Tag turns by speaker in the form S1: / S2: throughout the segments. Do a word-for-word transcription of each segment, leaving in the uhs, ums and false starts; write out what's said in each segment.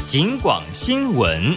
S1: 警广新闻。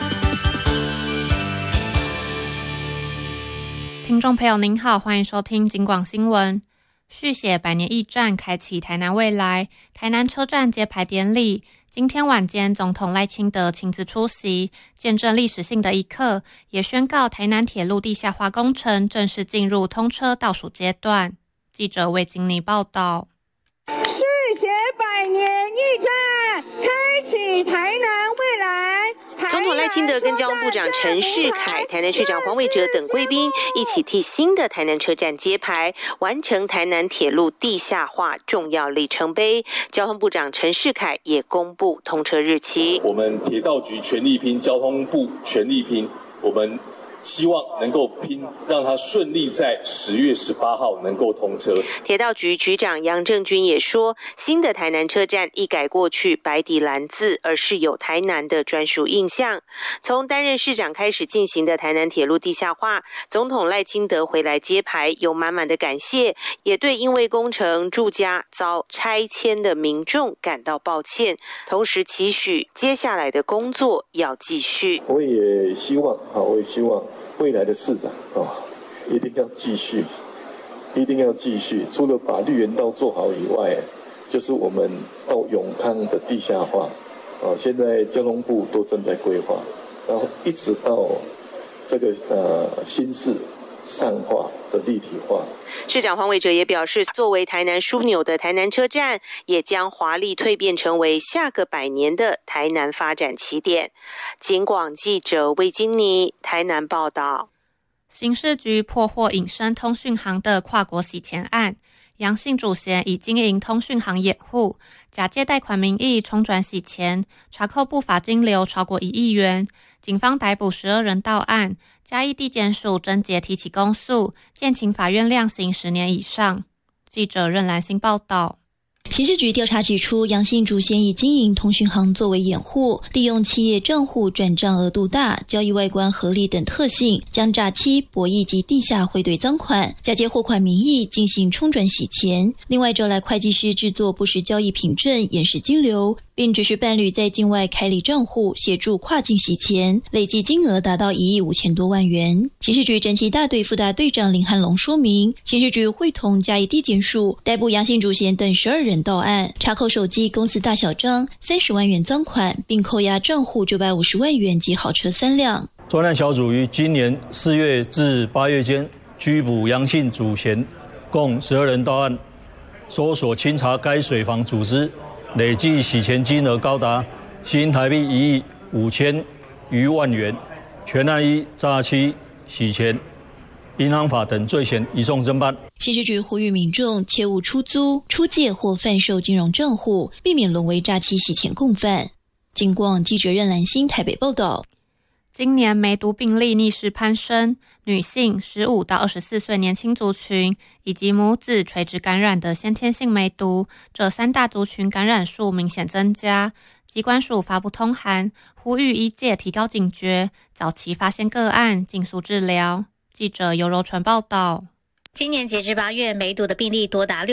S2: 听众朋友您好，欢迎收听警广新闻。续写百年驿站，开启台南未来，台南车站揭牌典礼今天晚间，总统赖清德亲自出席，见证历史性的一刻，也宣告台南铁路地下化工程正式进入通车倒数阶段。记者魏金妮报道。
S3: 续写百年驿站，开启台南未来。
S4: 总统赖清德跟交通部长陈世凯、台南市长黄伟哲等贵宾一起替新的台南车站揭牌，完成台南铁路地下化重要里程碑。交通部长陈世凯也公布通车日期。
S5: 我们铁道局全力拼，交通部全力拼，我们希望能够拼，让它顺利在十月十八号能够通车。
S4: 铁道局局长杨正军也说，新的台南车站一改过去白底蓝字，而是有台南的专属印象。从担任市长开始进行的台南铁路地下化，总统赖清德回来揭牌，有满满的感谢，也对因为工程住家遭拆迁的民众感到抱歉，同时期许接下来的工作要继续。
S6: 我也希望，我也希望未来的市长哦，一定要继续，一定要继续。除了把绿园道做好以外，就是我们到永康的地下化，哦，现在交通部都正在规划，然后一直到这个呃新市上化的立体化。
S4: 市长黄伟哲也表示，作为台南枢纽的台南车站，也将华丽蜕变成为下个百年的台南发展起点。警广记者魏金妮台南报道。
S2: 刑事局破获隐身通讯行的跨国洗钱案，杨姓主嫌以经营通讯行掩护，假借贷款名义冲转洗钱，查扣不法金流超过一亿元。警方逮捕十二人到案，嘉义地检署侦结提起公诉，建请法院量刑十年以上。记者任兰心报道。
S7: 刑事局调查指出，杨姓主嫌以经营通讯行作为掩护，利用企业账户转账额度大、交易外观合理等特性，将诈欺、博弈及地下汇兑赃款，假借货款名义进行冲转洗钱。另外，招来会计师制作不实交易凭证，掩饰金流，并指示伴侣在境外开立账户，协助跨境洗钱，累计金额达到一亿五千多万元。刑事局侦缉大队副大队长林汉龙说明，刑事局会同嘉义地检署逮捕杨姓主嫌等十二人到案，查扣手机、公司大小章三十万元赃款，并扣押账户九百五十万元及豪车三辆。
S8: 专案小组于今年四月至八月间拘捕杨姓主嫌，共十二人到案，搜索清查该水房组织，累计洗钱金额高达新台币一亿五千余万元，全案依诈欺、洗钱、银行法等罪嫌移送侦办。
S7: 刑事局呼吁民众切勿出租、出借或贩售金融账户，避免沦为诈欺洗钱共犯。警广记者任兰心台北报道。
S2: 今年梅毒病例逆势攀升，女性、十五到二十四岁年轻族群以及母子垂直感染的先天性梅毒，这三大族群感染数明显增加。疾管署发布通函，呼吁医界提高警觉，早期发现个案，尽速治疗。记者尤柔纯报道。
S9: 今年截至八月，梅毒的病例多达